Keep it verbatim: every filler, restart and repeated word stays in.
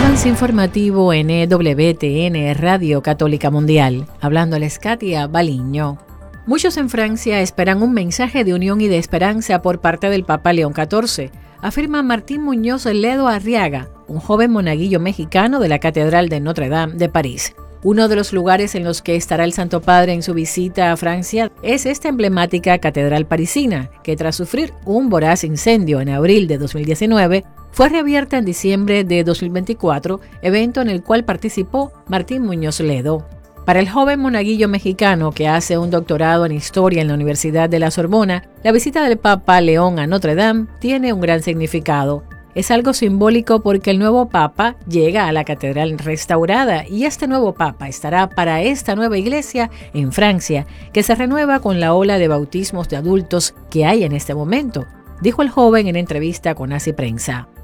Avance informativo en E W T N Radio Católica Mundial. Hablándoles Katia Baliño. Muchos en Francia esperan un mensaje de unión y de esperanza por parte del Papa León catorce, afirma Martín Muñoz Ledo Arriaga, un joven monaguillo mexicano de la Catedral de Notre Dame de París. Uno de los lugares en los que estará el Santo Padre en su visita a Francia es esta emblemática catedral parisina, que tras sufrir un voraz incendio en abril de dos mil diecinueve, fue reabierta en diciembre de dos mil veinticuatro, evento en el cual participó Martín Muñoz Ledo. Para el joven monaguillo mexicano que hace un doctorado en Historia en la Universidad de la Sorbona, la visita del Papa León a Notre Dame tiene un gran significado. Es algo simbólico porque el nuevo Papa llega a la catedral restaurada y este nuevo Papa estará para esta nueva iglesia en Francia, que se renueva con la ola de bautismos de adultos que hay en este momento, dijo el joven en entrevista con Así Prensa.